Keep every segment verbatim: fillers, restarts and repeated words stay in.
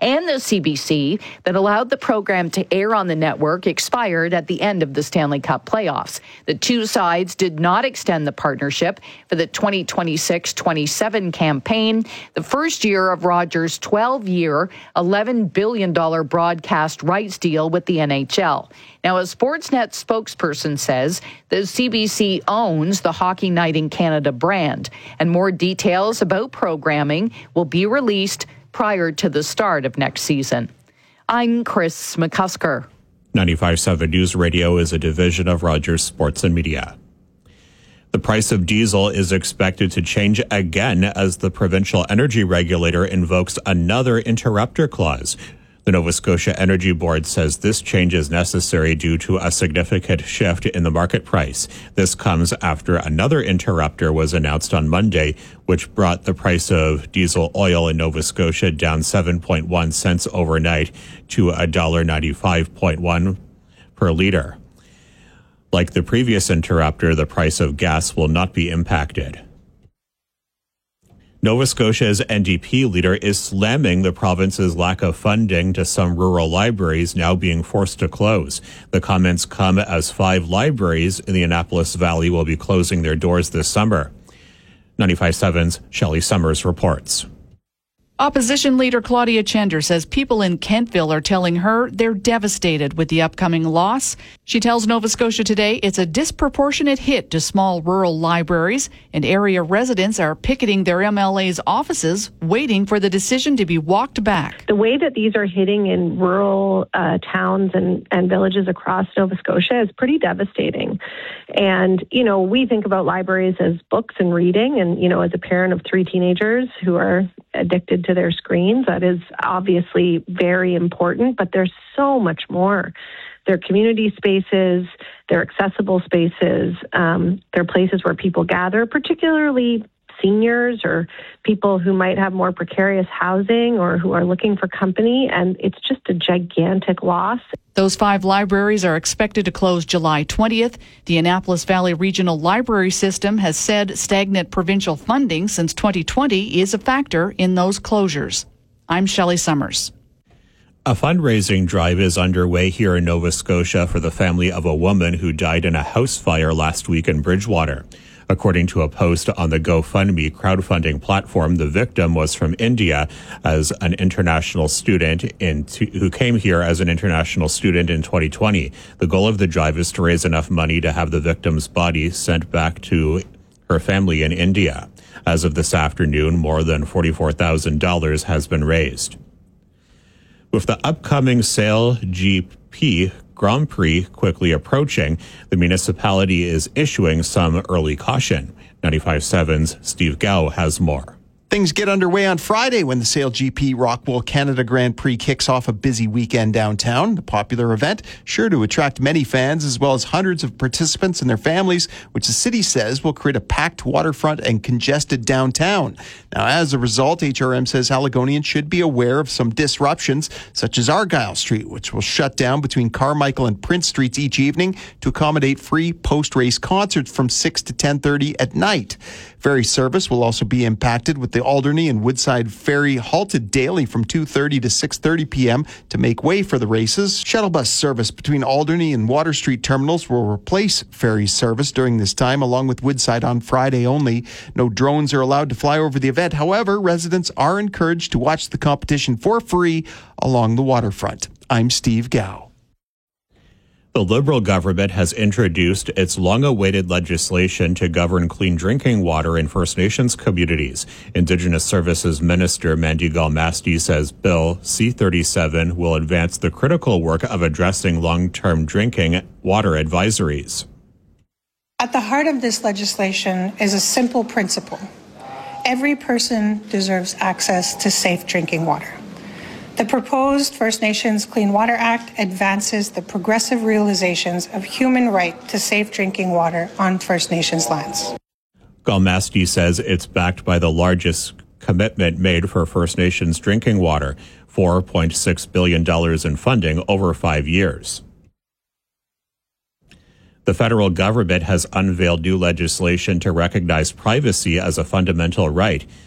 and the C B C that allowed the program to air on the network expired at the end of the Stanley Cup playoffs. The two sides did not extend the partnership for the twenty twenty-six twenty-seven campaign, the first year of Rogers' twelve-year, eleven billion dollars broadcast rights deal with the N H L. Now, a Sportsnet spokesperson says the C B C owns the Hockey Night in Canada brand, and more details about programming will be released prior to the start of next season. I'm Chris McCusker. ninety-five point seven News Radio is a division of Rogers Sports and Media. The price of diesel is expected to change again as the provincial energy regulator invokes another interrupter clause. The Nova Scotia Energy Board says this change is necessary due to a significant shift in the market price. This comes after another interrupter was announced on Monday, which brought the price of diesel oil in Nova Scotia down seven point one cents overnight to one dollar ninety-five point one per litre. Like the previous interrupter, the price of gas will not be impacted. Nova Scotia's N D P leader is slamming the province's lack of funding to some rural libraries now being forced to close. The comments come as five libraries in the Annapolis Valley will be closing their doors this summer. ninety-five point seven's Shelley Summers reports. Opposition leader Claudia Chender says people in Kentville are telling her they're devastated with the upcoming loss. She tells Nova Scotia Today it's a disproportionate hit to small rural libraries, and area residents are picketing their M L A's offices, waiting for the decision to be walked back. The way that these are hitting in rural uh, towns and, and villages across Nova Scotia is pretty devastating. And, you know, we think about libraries as books and reading, and, you know, as a parent of three teenagers who are addicted to their screens, that is obviously very important, but there's so much more. They're community spaces, they're accessible spaces, um, they're places where people gather, particularly seniors or people who might have more precarious housing or who are looking for company, and it's just a gigantic loss. Those five libraries are expected to close July twentieth. The Annapolis Valley Regional Library System has said stagnant provincial funding since twenty twenty is a factor in those closures. I'm Shelley Summers. A fundraising drive is underway here in Nova Scotia for the family of a woman who died in a house fire last week in Bridgewater. According to a post on the GoFundMe crowdfunding platform, the victim was from India as an international student in t- who came here as an international student in twenty twenty. The goal of the drive is to raise enough money to have the victim's body sent back to her family in India. As of this afternoon, more than forty-four thousand dollars has been raised. With the upcoming Sail G P Grand Prix quickly approaching, the municipality is issuing some early caution. ninety-five point seven's Steve Gao has more. Things get underway on Friday when the Sail G P Rockwell Canada Grand Prix kicks off a busy weekend downtown. The popular event sure to attract many fans as well as hundreds of participants and their families, which the city says will create a packed waterfront and congested downtown. Now, as a result, H R M says Haligonians should be aware of some disruptions, such as Argyle Street, which will shut down between Carmichael and Prince Streets each evening to accommodate free post-race concerts from six to ten thirty at night. Ferry service will also be impacted, with the Alderney and Woodside Ferry halted daily from two thirty to six thirty p.m. to make way for the races. Shuttle bus service between Alderney and Water Street terminals will replace ferry service during this time, along with Woodside on Friday only. No drones are allowed to fly over the event. However, residents are encouraged to watch the competition for free along the waterfront. I'm Steve Gao. The Liberal government has introduced its long-awaited legislation to govern clean drinking water in First Nations communities. Indigenous Services Minister Mandy Galmasti says Bill C thirty-seven will advance the critical work of addressing long-term drinking water advisories. At the heart of this legislation is a simple principle. Every person deserves access to safe drinking water. The proposed First Nations Clean Water Act advances the progressive realizations of human right to safe drinking water on First Nations lands. Galmasti says it's backed by the largest commitment made for First Nations drinking water, four point six billion dollars in funding over five years. The federal government has unveiled new legislation to recognize privacy as a fundamental right.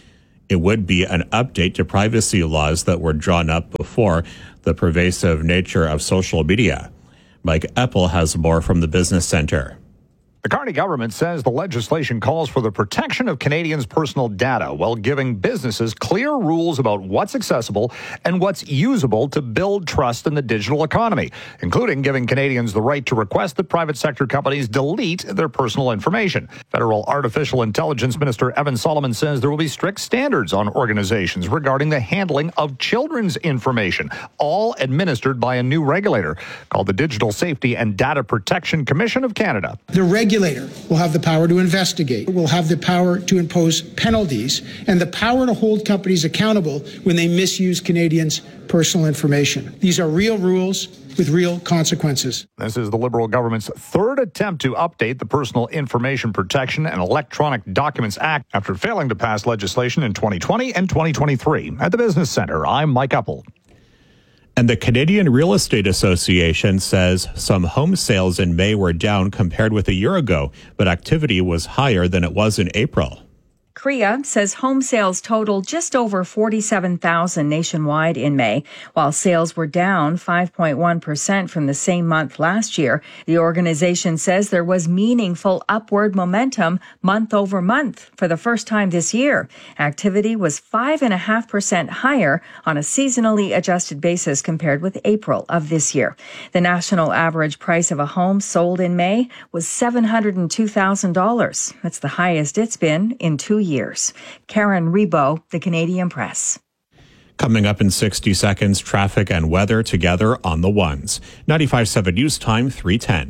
it would be an update to privacy laws that were drawn up before the pervasive nature of social media. Mike Eppel has more from the Business Center. The Carney government says the legislation calls for the protection of Canadians' personal data while giving businesses clear rules about what's accessible and what's usable to build trust in the digital economy, including giving Canadians the right to request that private sector companies delete their personal information. Federal Artificial Intelligence Minister Evan Solomon says there will be strict standards on organizations regarding the handling of children's information, all administered by a new regulator called the Digital Safety and Data Protection Commission of Canada. The regulator will have the power to investigate, will have the power to impose penalties, and the power to hold companies accountable when they misuse Canadians' personal information. These are real rules with real consequences. This is the Liberal government's third attempt to update the Personal Information Protection and Electronic Documents Act after failing to pass legislation in twenty twenty and twenty twenty-three. At the Business Center, I'm Mike Eppel. And the Canadian Real Estate Association says some home sales in May were down compared with a year ago, but activity was higher than it was in April. C R E A says home sales totaled just over forty-seven thousand nationwide in May, while sales were down five point one percent from the same month last year. The organization says there was meaningful upward momentum month over month for the first time this year. Activity was five point five percent higher on a seasonally adjusted basis compared with April of this year. The national average price of a home sold in May was seven hundred two thousand dollars. That's the highest it's been in two years. years. Karen Rebo, The Canadian Press. Coming up in sixty seconds, traffic and weather together on the ones. ninety-five point seven News Time, three ten.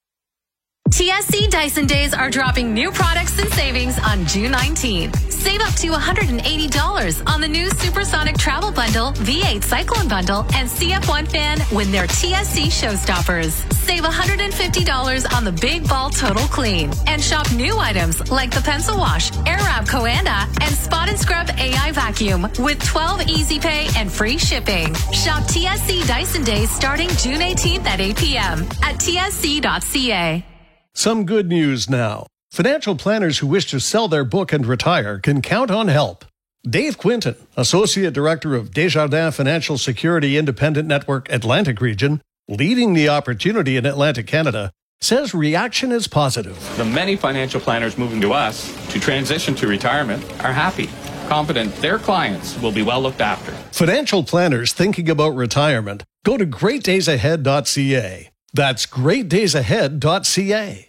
T S C Dyson Days are dropping new products and savings on June nineteenth. Save up to one hundred eighty dollars on the new Supersonic Travel Bundle, V eight Cyclone Bundle, and C F one fan when they're T S C Showstoppers. Save one hundred fifty dollars on the Big Ball Total Clean. And shop new items like the Pencil Wash, Airwrap Coanda, and Spot and Scrub A I Vacuum with twelve Easy Pay and free shipping. Shop T S C Dyson Days starting June eighteenth at eight p.m. at T S C dot C A. Some good news now. Financial planners who wish to sell their book and retire can count on help. Dave Quinton, Associate Director of Desjardins Financial Security Independent Network Atlantic Region, leading the opportunity in Atlantic Canada, says reaction is positive. The many financial planners moving to us to transition to retirement are happy, confident their clients will be well looked after. Financial planners thinking about retirement, go to great days ahead dot c a. That's great days ahead dot c a.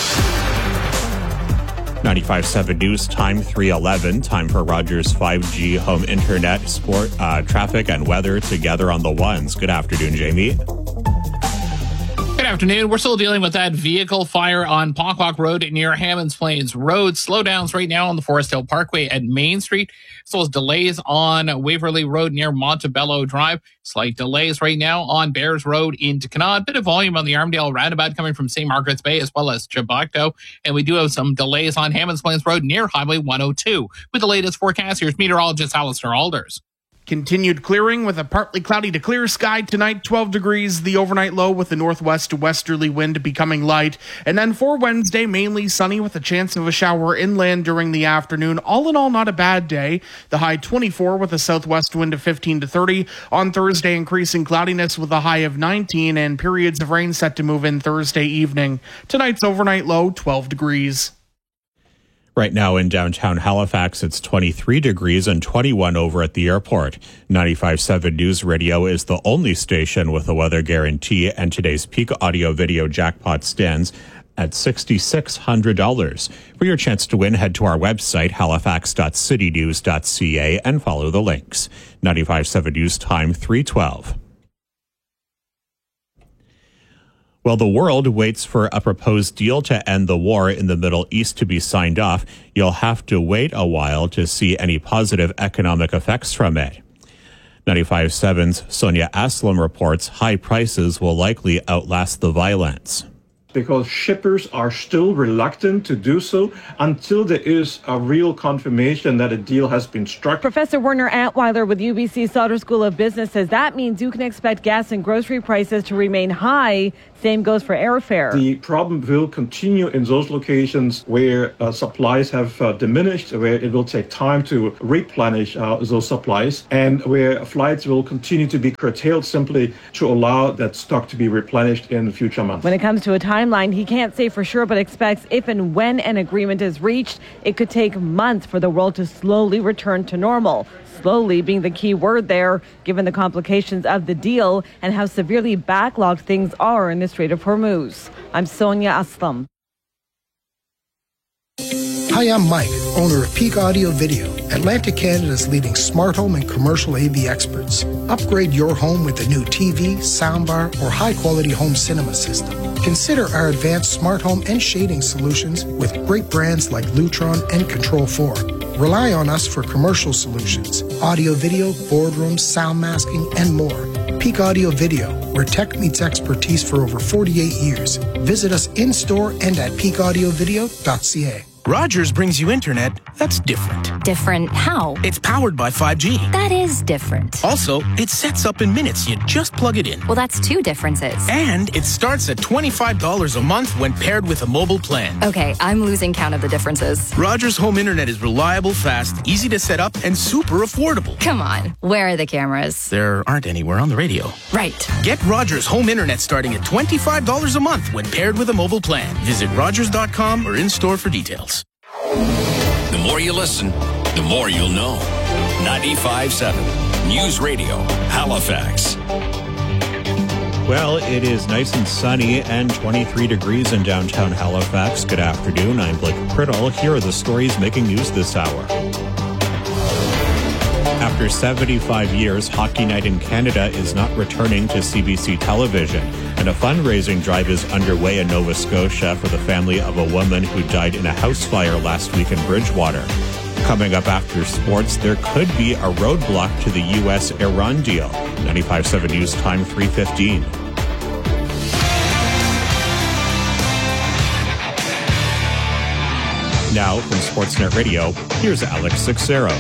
ninety-five point seven News Time, three eleven. Time for Rogers five G home internet, sport, uh, traffic, and weather together on the ones. Good afternoon, Jamie. Good afternoon. We're still dealing with that vehicle fire on Pockwalk Road near Hammonds Plains Road. Slowdowns right now on the Forest Hill Parkway at Main Street, as well as delays on Waverly Road near Montebello Drive. Slight delays right now on Bears Road into Kanawha. A bit of volume on the Armdale roundabout coming from Saint Margaret's Bay as well as Chiboucto. And we do have some delays on Hammonds Plains Road near Highway one oh two. With the latest forecast, here's meteorologist Alistair Alders. Continued clearing with a partly cloudy to clear sky tonight, twelve degrees, the overnight low with the northwest to westerly wind becoming light. And then for Wednesday, mainly sunny with a chance of a shower inland during the afternoon. All in all, not a bad day. The high twenty-four with a southwest wind of fifteen to thirty. On Thursday, increasing cloudiness with a high of nineteen and periods of rain set to move in Thursday evening. Tonight's overnight low, twelve degrees. Right now in downtown Halifax, it's twenty-three degrees and twenty-one over at the airport. ninety-five point seven News Radio is the only station with a weather guarantee, and today's peak audio video jackpot stands at six thousand six hundred dollars. For your chance to win, head to our website, halifax dot city news dot c a, and follow the links. ninety-five point seven News Time, three twelve. While the world waits for a proposed deal to end the war in the Middle East to be signed off, you'll have to wait a while to see any positive economic effects from it. ninety-five point seven's Sonia Aslam reports high prices will likely outlast the violence. because shippers are still reluctant to do so until there is a real confirmation that a deal has been struck. Professor Werner Antweiler with U B C Sauder School of Business says that means you can expect gas and grocery prices to remain high. Same goes for airfare. The problem will continue in those locations where uh, supplies have uh, diminished, where it will take time to replenish uh, those supplies, and where flights will continue to be curtailed simply to allow that stock to be replenished in future months. When it comes to a timeline, he can't say for sure, but expects if and when an agreement is reached, it could take months for the world to slowly return to normal. Slowly being the key word there, given the complications of the deal and how severely backlogged things are in the Strait of Hormuz. I'm Sonia Aslam. Hi, I'm Mike, owner of Peak Audio Video, Atlantic Canada's leading smart home and commercial A V experts. Upgrade your home with a new T V, soundbar, or high-quality home cinema system. Consider our advanced smart home and shading solutions with great brands like Lutron and Control four. Rely on us for commercial solutions, audio video, boardrooms, sound masking, and more. Peak Audio Video, where tech meets expertise for over forty-eight years. Visit us in-store and at peak audio video dot c a. Rogers brings you internet that's different. Different how? It's powered by five G. That is different. Also, it sets up in minutes. You just plug it in. Well, that's two differences. And it starts at twenty-five dollars a month when paired with a mobile plan. Okay, I'm losing count of the differences. Rogers Home Internet is reliable, fast, easy to set up, and super affordable. Come on, where are the cameras? There aren't anywhere on the radio. Right. Get Rogers Home Internet starting at twenty-five dollars a month when paired with a mobile plan. Visit rogers dot com or in-store for details. The more you listen, the more you'll know. ninety-five point seven News Radio, Halifax. Well, it is nice and sunny and twenty-three degrees in downtown Halifax. Good afternoon. I'm Blake Priddle. Here are the stories making news this hour. After seventy-five years, Hockey Night in Canada is not returning to C B C television, and a fundraising drive is underway in Nova Scotia for the family of a woman who died in a house fire last week in Bridgewater. Coming up after sports, there could be a roadblock to the U S Iran deal. ninety-five point seven News Time, three fifteen. Now from Sportsnet Radio, here's Alex Sixero.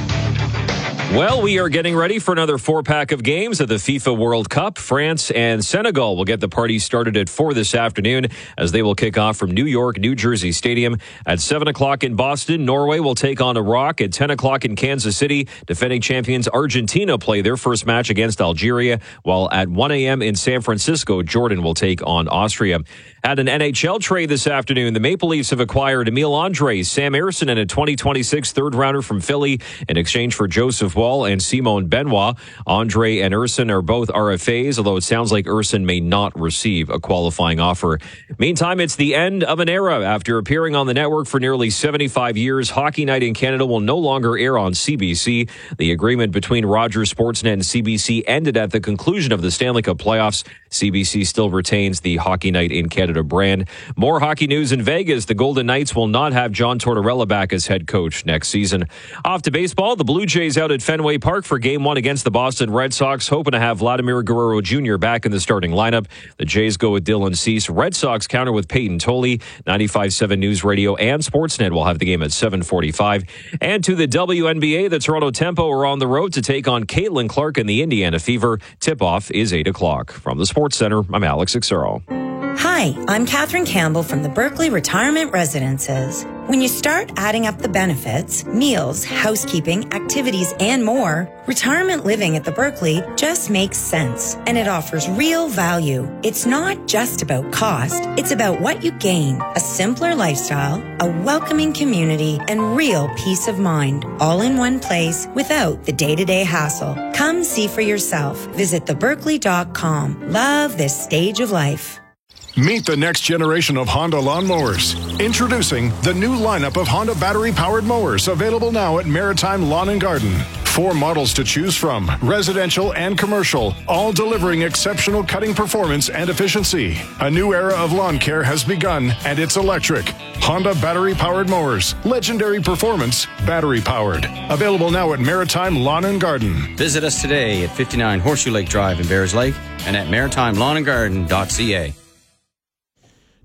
Well, we are getting ready for another four-pack of games at the FIFA World Cup. France and Senegal will get the party started at four this afternoon as they will kick off from New York, New Jersey Stadium. At seven o'clock in Boston, Norway will take on Iraq. At ten o'clock in Kansas City, defending champions Argentina play their first match against Algeria, while at one a.m. in San Francisco, Jordan will take on Austria. At an N H L trade this afternoon, the Maple Leafs have acquired Emil Andres, Sam Ersson, and a twenty twenty-six third-rounder from Philly in exchange for Joseph Wall and Simone Benoit. Andre and Ersson are both R F As, although it sounds like Ersson may not receive a qualifying offer. Meantime, it's the end of an era. After appearing on the network for nearly seventy-five years, Hockey Night in Canada will no longer air on C B C. The agreement between Rogers, Sportsnet, and C B C ended at the conclusion of the Stanley Cup playoffs. C B C still retains the Hockey Night in Canada brand. More hockey news in Vegas. The Golden Knights will not have John Tortorella back as head coach next season. Off to baseball, the Blue Jays out at Fenway Park for game one against the Boston Red Sox, hoping to have Vladimir Guerrero Junior back in the starting lineup. The Jays go with Dylan Cease. Red Sox counter with Peyton Tolley. ninety-five point seven News Radio and Sportsnet will have the game at seven forty-five. And to the W N B A, the Toronto Tempo are on the road to take on Caitlin Clark and the Indiana Fever. Tip-off is eight o'clock. From the Sports Center, I'm Alex Ixero. Hi, I'm Catherine Campbell from the Berkeley Retirement Residences. When you start adding up the benefits, meals, housekeeping, activities, and more, retirement living at the Berkeley just makes sense, and it offers real value. It's not just about cost, it's about what you gain: a simpler lifestyle, a welcoming community, and real peace of mind, all in one place without the day-to-day hassle. Come see for yourself. Visit the berkeley dot com. Love this stage of life. Meet the next generation of Honda lawnmowers. Introducing the new lineup of Honda battery-powered mowers, available now at Maritime Lawn and Garden. Four models to choose from, residential and commercial, all delivering exceptional cutting performance and efficiency. A new era of lawn care has begun, and it's electric. Honda battery-powered mowers. Legendary performance, battery-powered. Available now at Maritime Lawn and Garden. Visit us today at fifty-nine Horseshoe Lake Drive in Bears Lake and at maritime lawn and garden dot c a.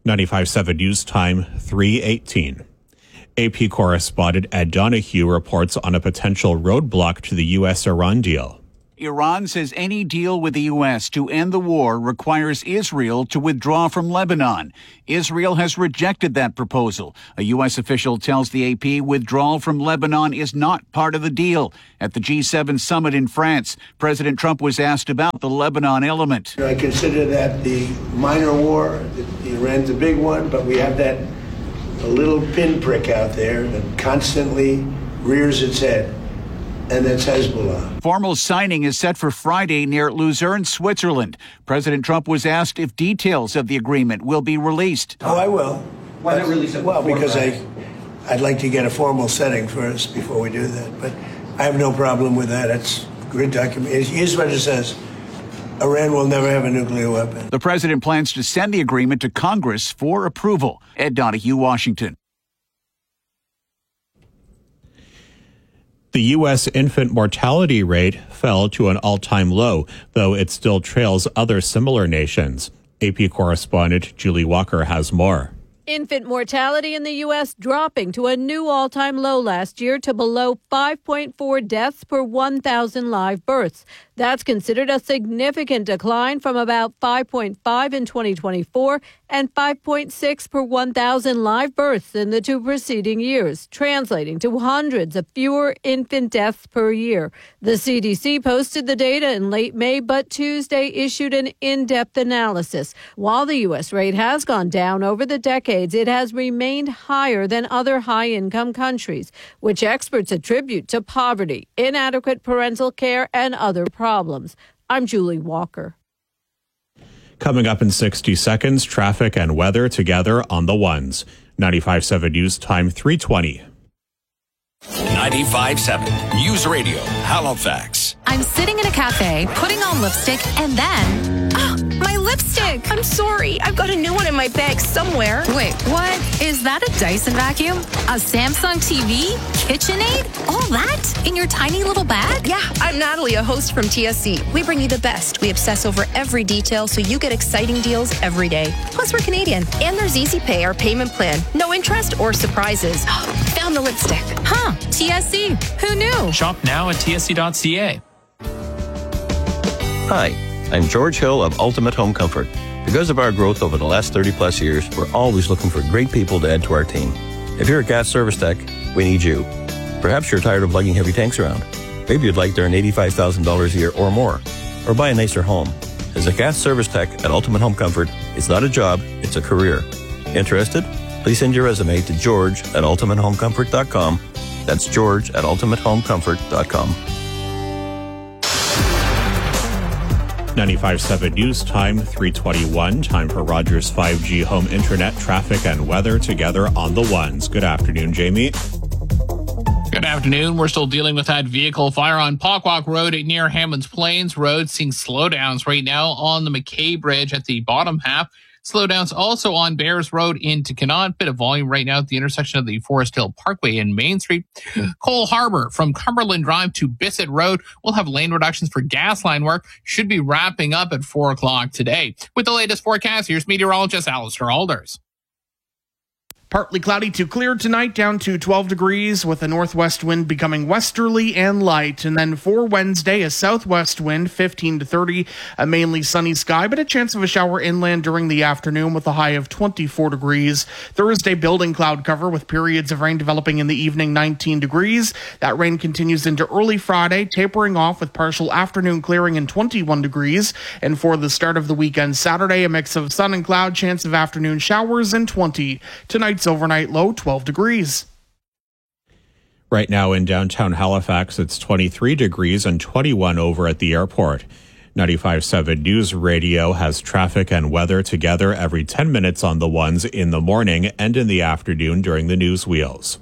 ninety-five seven News Time, three eighteen. A P correspondent Ed Donahue reports on a potential roadblock to the U S Iran deal. Iran says any deal with the U S to end the war requires Israel to withdraw from Lebanon. Israel has rejected that proposal. A U S official tells the A P withdrawal from Lebanon is not part of the deal. At the G seven summit in France, President Trump was asked about the Lebanon element. I consider that the minor war. Iran's a big one, but we have that a little pinprick out there that constantly rears its head. And that's Hezbollah. Formal signing is set for Friday near Luzerne, Switzerland. President Trump was asked if details of the agreement will be released. Oh, I will. Why not release it? Well, because I, I'd like to get a formal setting first before we do that. But I have no problem with that. It's good document. Here's what it says. Iran will never have a nuclear weapon. The president plans to send the agreement to Congress for approval. Ed Donahue, Washington. The U S infant mortality rate fell to an all-time low, though it still trails other similar nations. A P correspondent Julie Walker has more. Infant mortality in the U S dropping to a new all-time low last year to below five point four deaths per one thousand live births. That's considered a significant decline from about five point five in twenty twenty-four and five point six per one thousand live births in the two preceding years, translating to hundreds of fewer infant deaths per year. The C D C posted the data in late May, but Tuesday issued an in-depth analysis. While the U S rate has gone down over the decades, it has remained higher than other high-income countries, which experts attribute to poverty, inadequate parental care, and other problems. I'm Julie Walker. Coming up in sixty seconds, traffic and weather together on the ones. ninety-five seven News Time, three twenty. ninety-five seven News Radio, Halifax. I'm sitting in a cafe, putting on lipstick, and then... Oh, my lipstick! I'm sorry. I've got a new one in my bag somewhere. Wait, what? Is that a Dyson vacuum? A Samsung T V? KitchenAid? All that? In your tiny little bag? Yeah, I'm Natalie, a host from T S C. We bring you the best. We obsess over every detail so you get exciting deals every day. Plus, we're Canadian. And there's Easy Pay, our payment plan. No interest or surprises. Found the lipstick. Huh, T S C. Who knew? Shop now at T S C dot C A. Hi, I'm George Hill of Ultimate Home Comfort. Because of our growth over the last thirty plus years, we're always looking for great people to add to our team. If you're a gas service tech, we need you. Perhaps you're tired of lugging heavy tanks around. Maybe you'd like to earn eighty-five thousand dollars a year or more, or buy a nicer home. As a gas service tech at Ultimate Home Comfort, it's not a job, it's a career. Interested? Please send your resume to george at ultimate home comfort dot com. That's george at ultimate home comfort dot com. ninety-five seven News Time, three twenty-one. Time for Rogers five G home internet, traffic, and weather together on the ones. Good afternoon, Jamie. Good afternoon. We're still dealing with that vehicle fire on Pockwalk Road near Hammonds Plains Road. Seeing slowdowns right now on the McKay Bridge at the bottom half. Slowdowns also on Bears Road into Kinnaugh. Bit of volume right now at the intersection of the Forest Hill Parkway and Main Street. Cole Harbour from Cumberland Drive to Bissett Road. We'll have lane reductions for gas line work. Should be wrapping up at four o'clock today. With the latest forecast, here's meteorologist Alistair Alders. Partly cloudy to clear tonight, down to twelve degrees, with a northwest wind becoming westerly and light. And then for Wednesday, a southwest wind, fifteen to thirty, a mainly sunny sky, but a chance of a shower inland during the afternoon with a high of twenty-four degrees. Thursday, building cloud cover with periods of rain developing in the evening, nineteen degrees. That rain continues into early Friday, tapering off with partial afternoon clearing and twenty-one degrees. And for the start of the weekend, Saturday, a mix of sun and cloud, chance of afternoon showers and twenty. Tonight's overnight low, twelve degrees. Right now in downtown Halifax, it's twenty-three degrees and twenty-one over at the airport. ninety-five seven News Radio has traffic and weather together every ten minutes on the ones in the morning and in the afternoon during the news wheels.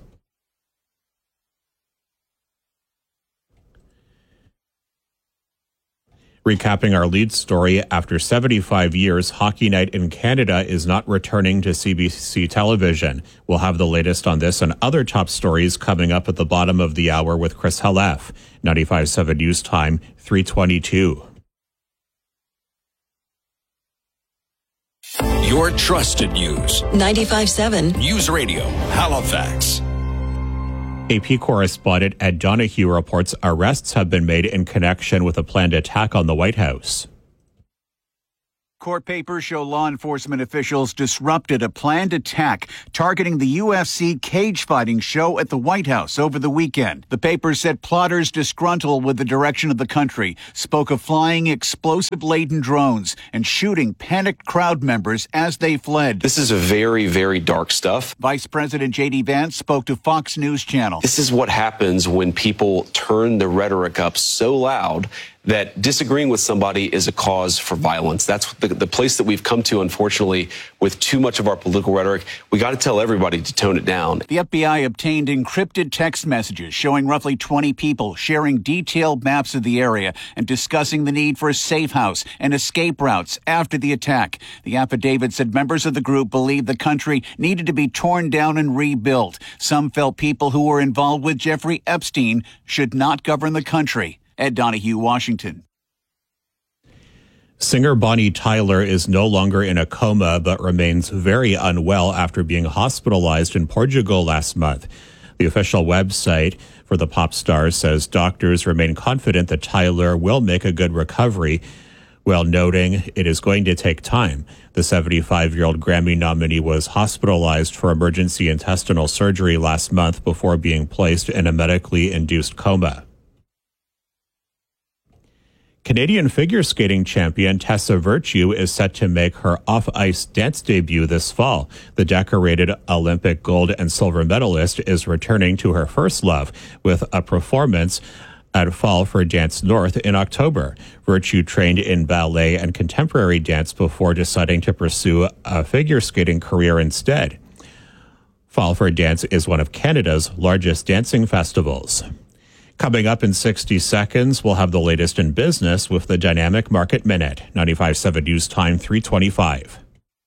Recapping our lead story, after seventy-five years, Hockey Night in Canada is not returning to C B C television. We'll have the latest on this and other top stories coming up at the bottom of the hour with Chris Halef. ninety-five seven News Time, three twenty-two. Your trusted news. ninety-five point seven News Radio, Halifax. A P correspondent Ed Donahue reports arrests have been made in connection with a planned attack on the White House. Court papers show law enforcement officials disrupted a planned attack targeting the U F C cage fighting show at the White House over the weekend. The papers said plotters disgruntled with the direction of the country spoke of flying explosive-laden drones and shooting panicked crowd members as they fled. This is a very, very dark stuff. Vice President J D Vance spoke to Fox News Channel. This is what happens when people turn the rhetoric up so loud that disagreeing with somebody is a cause for violence. That's the, the place that we've come to, unfortunately, with too much of our political rhetoric. We got to tell everybody to tone it down. The F B I obtained encrypted text messages showing roughly twenty people sharing detailed maps of the area and discussing the need for a safe house and escape routes after the attack. The affidavit said members of the group believed the country needed to be torn down and rebuilt. Some felt people who were involved with Jeffrey Epstein should not govern the country. Ed Donahue, Washington. Singer Bonnie Tyler is no longer in a coma but remains very unwell after being hospitalized in Portugal last month. The official website for the pop star says doctors remain confident that Tyler will make a good recovery, while noting it is going to take time. The seventy-five-year-old Grammy nominee was hospitalized for emergency intestinal surgery last month before being placed in a medically induced coma. Canadian figure skating champion Tessa Virtue is set to make her off-ice dance debut this fall. The decorated Olympic gold and silver medalist is returning to her first love with a performance at Fall for Dance North in October. Virtue trained in ballet and contemporary dance before deciding to pursue a figure skating career instead. Fall for Dance is one of Canada's largest dancing festivals. Coming up in sixty seconds, we'll have the latest in business with the Dynamic Market Minute. ninety-five point seven News Time, three twenty-five.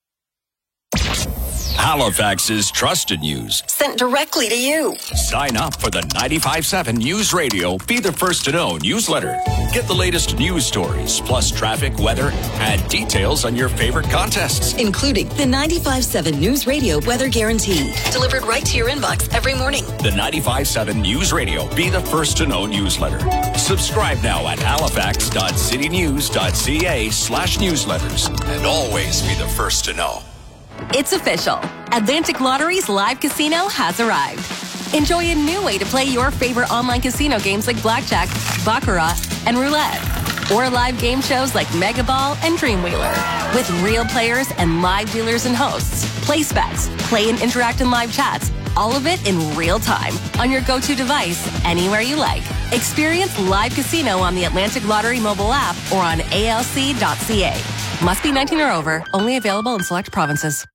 Halifax's trusted news. Sent directly to you. Sign up for the ninety-five point seven News Radio Be the First to Know newsletter. Get the latest news stories, plus traffic, weather, and details on your favorite contests. Including the ninety-five point seven News Radio Weather Guarantee. Delivered right to your inbox every morning. The ninety-five point seven News Radio Be the First to Know newsletter. Subscribe now at halifax.citynews.ca slash newsletters. And always be the first to know. It's official. Atlantic Lottery's live casino has arrived. Enjoy a new way to play your favorite online casino games like Blackjack, Baccarat, and Roulette. Or live game shows like Mega Ball and Dreamwheeler. With real players and live dealers and hosts. Place bets, play and interact in live chats. All of it in real time on your go-to device, anywhere you like. Experience live casino on the Atlantic Lottery mobile app or on A L C dot C A. Must be nineteen or over. Only available in select provinces.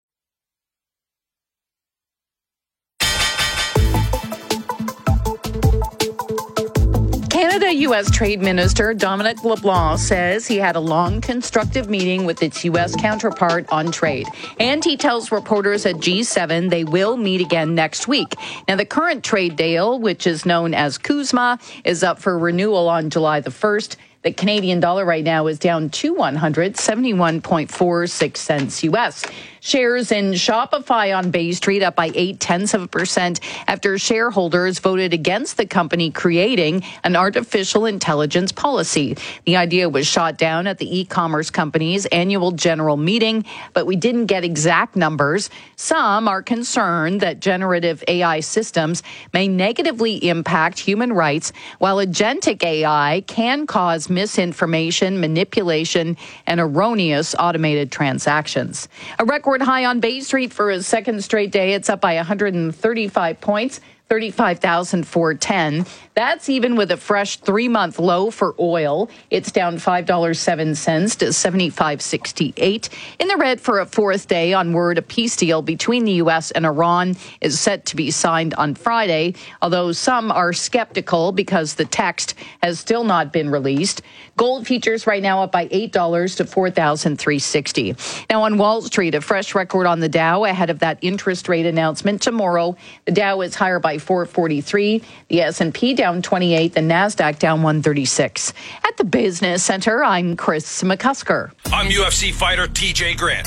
Canada-U S Trade Minister Dominic LeBlanc says he had a long, constructive meeting with its U S counterpart on trade. And he tells reporters at G seven they will meet again next week. Now, the current trade deal, which is known as CUSMA, is up for renewal on July the first. The Canadian dollar right now is down to one hundred seventy-one point four six cents U S. Shares in Shopify on Bay Street up by eight tenths of a percent after shareholders voted against the company creating an artificial intelligence policy. The idea was shot down at the e-commerce company's annual general meeting, but we didn't get exact numbers. Some are concerned that generative A I systems may negatively impact human rights, while agentic A I can cause misinformation, manipulation, and erroneous automated transactions. A record high on Bay Street for a second straight day. It's up by one hundred thirty-five points, thirty-five thousand four hundred ten. That's even with a fresh three-month low for oil. It's down five dollars and seven cents to seventy-five sixty-eight. In the red for a fourth day on word a peace deal between the U S and Iran is set to be signed on Friday, although some are skeptical because the text has still not been released. Gold futures right now up by eight dollars to four thousand three hundred sixty. Now on Wall Street, a fresh record on the Dow ahead of that interest rate announcement tomorrow. The Dow is higher by four forty-three. The S and P down twenty-eight. The NASDAQ down one thirty-six. At the Business Center, I'm Chris McCusker. I'm U F C fighter T J Grant.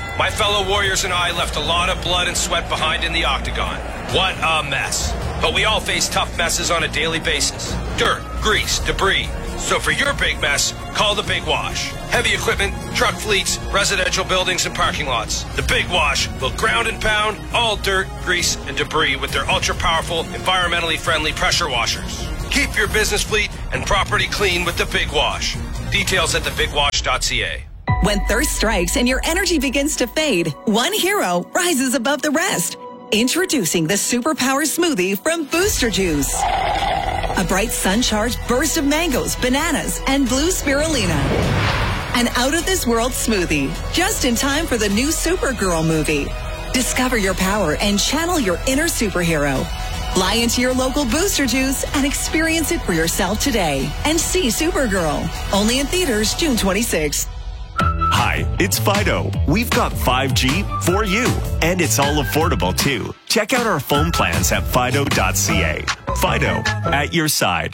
My fellow warriors and I left a lot of blood and sweat behind in the octagon. What a mess. But we all face tough messes on a daily basis. Dirt, grease, debris. So for your big mess, call the Big Wash. Heavy equipment, truck fleets, residential buildings, and parking lots. The Big Wash will ground and pound all dirt, grease, and debris with their ultra-powerful, environmentally friendly pressure washers. Keep your business fleet and property clean with the Big Wash. Details at the big wash dot c a. When thirst strikes and your energy begins to fade, one hero rises above the rest. Introducing the Superpower Smoothie from Booster Juice. A bright sun-charged burst of mangoes, bananas, and blue spirulina. An out-of-this-world smoothie, just in time for the new Supergirl movie. Discover your power and channel your inner superhero. Fly into your local Booster Juice and experience it for yourself today. And see Supergirl. Only in theaters June twenty-sixth. Hi, it's Fido. We've got five G for you, and it's all affordable too. Check out our phone plans at fido dot c a. Fido, at your side.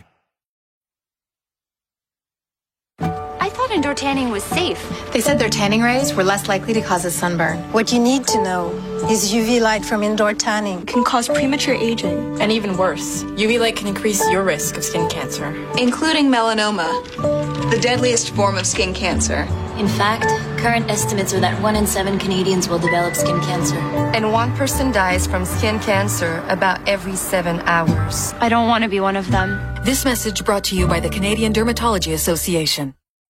I thought indoor tanning was safe. They said their tanning rays were less likely to cause a sunburn. What you need to know is U V light from indoor tanning Can cause premature aging. And even worse, U V light can increase your risk of skin cancer, including melanoma, the deadliest form of skin cancer. In fact, current estimates are that one in seven Canadians will develop skin cancer. And one person dies from skin cancer about every seven hours. I don't want to be one of them. This message brought to you by the Canadian Dermatology Association.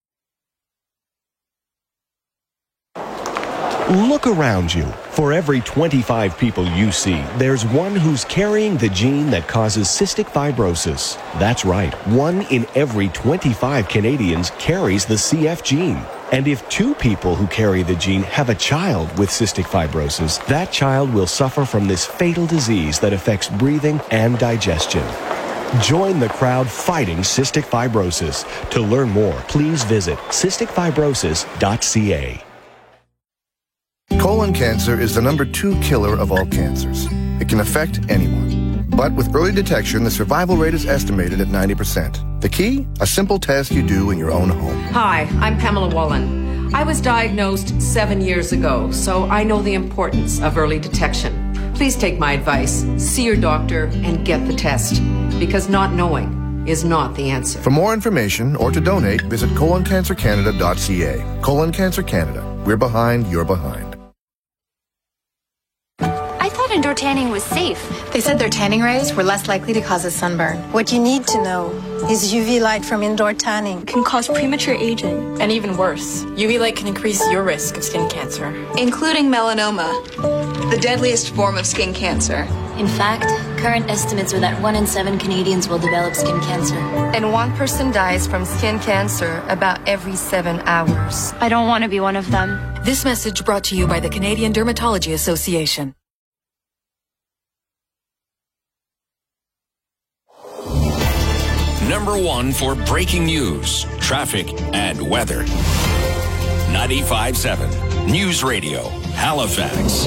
Look around you. For every twenty-five people you see, there's one who's carrying the gene that causes cystic fibrosis. That's right, one in every twenty-five Canadians carries the C F gene. And if two people who carry the gene have a child with cystic fibrosis, that child will suffer from this fatal disease that affects breathing and digestion. Join the crowd fighting cystic fibrosis. To learn more, please visit cystic fibrosis dot c a. Colon cancer is the number two killer of all cancers. It can affect anyone. But with early detection, the survival rate is estimated at ninety percent. The key? A simple test you do in your own home. Hi, I'm Pamela Wallen. I was diagnosed seven years ago, so I know the importance of early detection. Please take my advice. See your doctor and get the test, because not knowing is not the answer. For more information or to donate, visit colon cancer canada dot c a. Colon Cancer Canada. We're behind, you're behind. I thought indoor tanning was safe. They said their tanning rays were less likely to cause a sunburn. What you need to know is U V light from indoor tanning Can cause premature aging. And even worse, U V light can increase your risk of skin cancer, including melanoma, the deadliest form of skin cancer. In fact, current estimates are that one in seven Canadians will develop skin cancer. And one person dies from skin cancer about every seven hours. I don't want to be one of them. This message brought to you by the Canadian Dermatology Association. Number one for breaking news, traffic, and weather. ninety-five point seven News Radio, Halifax.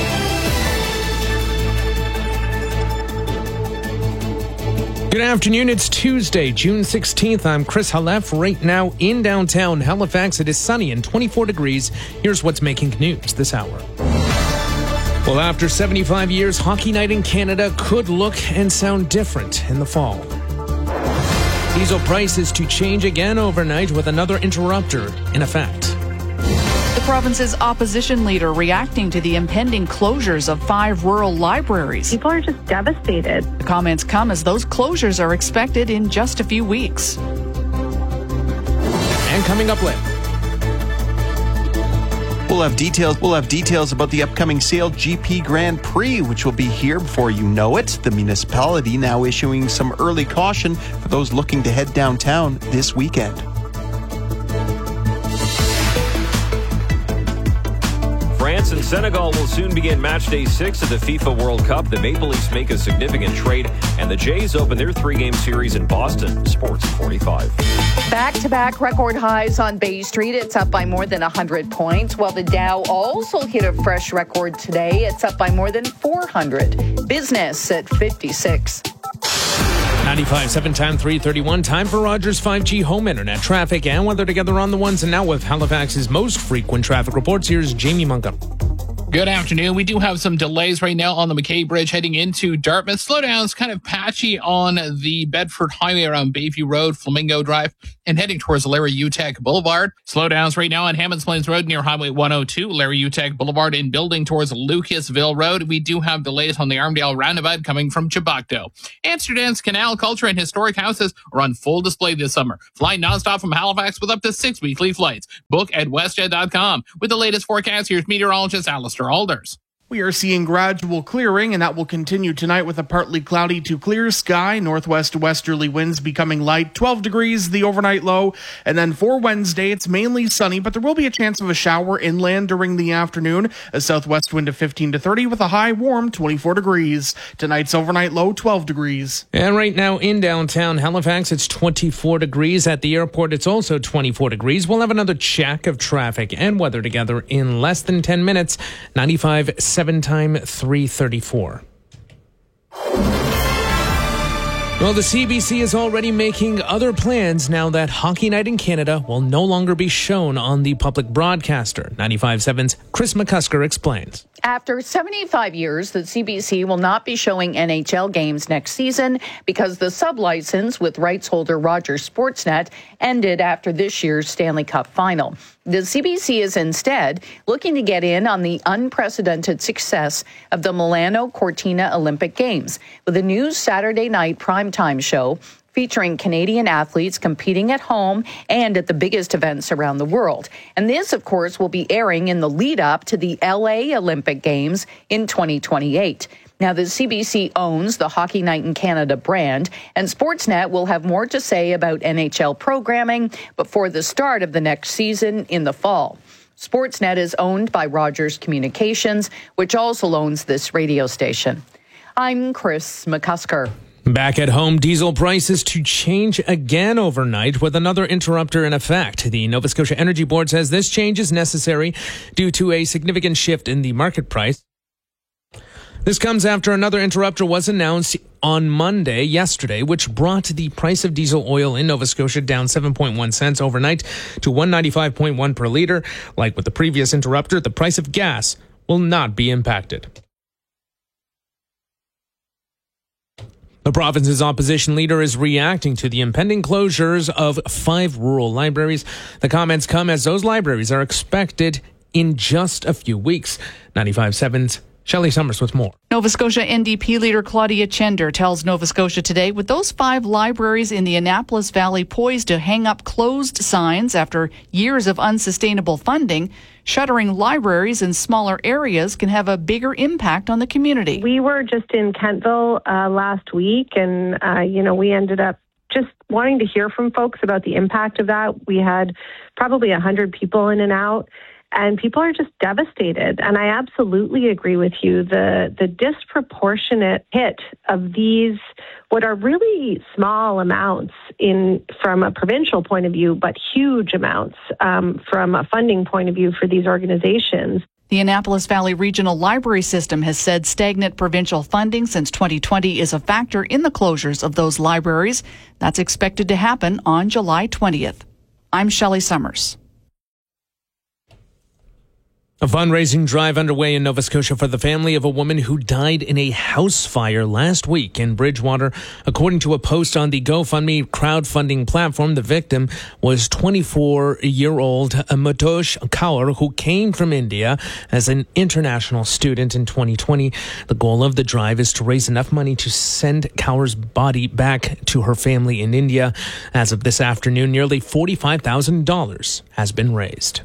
Good afternoon. It's Tuesday, June sixteenth. I'm Chris Halef. Right now in downtown Halifax, it is sunny and twenty-four degrees. Here's what's making news this hour. Well, after seventy-five years, Hockey Night in Canada could look and sound different in the fall. Diesel prices to change again overnight with another interrupter in effect. The province's opposition leader reacting to the impending closures of five rural libraries. People are just devastated. The comments come as those closures are expected in just a few weeks. And coming up later, We'll have details. We'll have details about the upcoming Sail G P Grand Prix, which will be here before you know it. The municipality now issuing some early caution for those looking to head downtown this weekend. France and Senegal will soon begin match day six of the FIFA World Cup. The Maple Leafs make a significant trade, and the Jays open their three-game series in Boston. Sports forty-five. Back-to-back record highs on Bay Street. It's up by more than one hundred points, while the Dow also hit a fresh record today. It's up by more than four hundred. Business at fifty-six. ninety-five point seven time three thirty-one. Time for Rogers five G home internet traffic and weather together on the ones and now with Halifax's most frequent traffic reports. Here's Jamie Munker. Good afternoon. We do have some delays right now on the McKay Bridge heading into Dartmouth. Slowdowns kind of patchy on the Bedford Highway around Bayview Road, Flamingo Drive, and heading towards Larry Utek Boulevard. Slowdowns right now on Hammonds Plains Road near Highway one oh two, Larry Utek Boulevard, and building towards Lucasville Road. We do have delays on the Armdale Roundabout coming from Chibocto. Amsterdam's canal culture and historic houses are on full display this summer. Fly nonstop from Halifax with up to six weekly flights. Book at westjet dot com. With the latest forecast, here's meteorologist Alistair Alders. We are seeing gradual clearing, and that will continue tonight with a partly cloudy to clear sky. Northwest westerly winds becoming light. twelve degrees, the overnight low. And then for Wednesday, it's mainly sunny, but there will be a chance of a shower inland during the afternoon. A southwest wind of fifteen to thirty with a high warm twenty-four degrees. Tonight's overnight low, twelve degrees. And right now in downtown Halifax, it's twenty-four degrees. At the airport, it's also twenty-four degrees. We'll have another check of traffic and weather together in less than ten minutes. ninety-five point seven time three thirty-four. Well, the C B C is already making other plans now that Hockey Night in Canada will no longer be shown on the public broadcaster. ninety-five point seven's Chris McCusker explains. After seventy-five years, the C B C will not be showing N H L games next season because the sublicense with rights holder Rogers Sportsnet ended after this year's Stanley Cup final. The C B C is instead looking to get in on the unprecedented success of the Milano Cortina Olympic Games with a new Saturday night primetime show featuring Canadian athletes competing at home and at the biggest events around the world. And this, of course, will be airing in the lead up to the L A Olympic Games in twenty twenty-eight. Now, the C B C owns the Hockey Night in Canada brand, and Sportsnet will have more to say about N H L programming before the start of the next season in the fall. Sportsnet is owned by Rogers Communications, which also owns this radio station. I'm Chris McCusker. Back at home, diesel prices to change again overnight with another interrupter in effect. The Nova Scotia Energy Board says this change is necessary due to a significant shift in the market price. This comes after another interrupter was announced on Monday, yesterday, which brought the price of diesel oil in Nova Scotia down seven point one cents overnight to one ninety-five point one per litre. Like with the previous interrupter, the price of gas will not be impacted. The province's opposition leader is reacting to the impending closures of five rural libraries. The comments come as those libraries are expected in just a few weeks. ninety-five point seven's Shelley Summers with more. Nova Scotia N D P leader Claudia Chender tells Nova Scotia Today, with those five libraries in the Annapolis Valley poised to hang up closed signs after years of unsustainable funding, shuttering libraries in smaller areas can have a bigger impact on the community. We were just in Kentville uh, last week, and, uh, you know, we ended up just wanting to hear from folks about the impact of that. We had probably one hundred people in and out. And people are just devastated. And I absolutely agree with you. The the disproportionate hit of these, what are really small amounts in from a provincial point of view, but huge amounts um, from a funding point of view for these organizations. The Annapolis Valley Regional Library System has said stagnant provincial funding since twenty twenty is a factor in the closures of those libraries. That's expected to happen on July twentieth. I'm Shelley Summers. A fundraising drive underway in Nova Scotia for the family of a woman who died in a house fire last week in Bridgewater. According to a post on the GoFundMe crowdfunding platform, the victim was twenty-four-year-old Matosh Kaur, who came from India as an international student in twenty twenty. The goal of the drive is to raise enough money to send Kaur's body back to her family in India. As of this afternoon, nearly forty-five thousand dollars has been raised.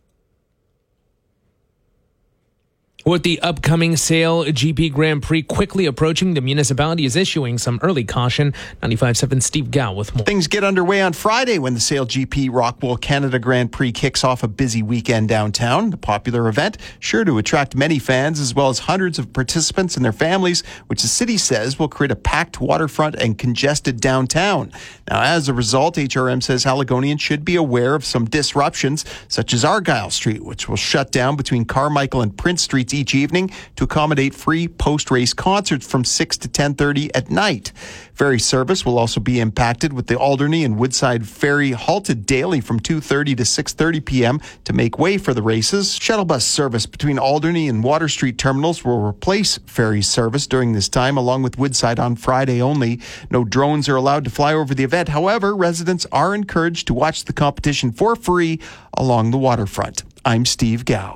With the upcoming Sale G P Grand Prix quickly approaching, the municipality is issuing some early caution. ninety-five point seven Steve Gow with more. Things get underway on Friday when the Sale G P Rockwool Canada Grand Prix kicks off a busy weekend downtown. The popular event sure to attract many fans as well as hundreds of participants and their families, which the city says will create a packed waterfront and congested downtown. Now, as a result, H R M says Haligonians should be aware of some disruptions, such as Argyle Street, which will shut down between Carmichael and Prince Street streets each evening to accommodate free post-race concerts from six to ten thirty at night. Ferry service will also be impacted, with the Alderney and Woodside Ferry halted daily from two thirty to six thirty p.m. to make way for the races. Shuttle bus service between Alderney and Water Street terminals will replace ferry service during this time, along with Woodside on Friday only. No drones are allowed to fly over the event. However, residents are encouraged to watch the competition for free along the waterfront. I'm Steve Gow.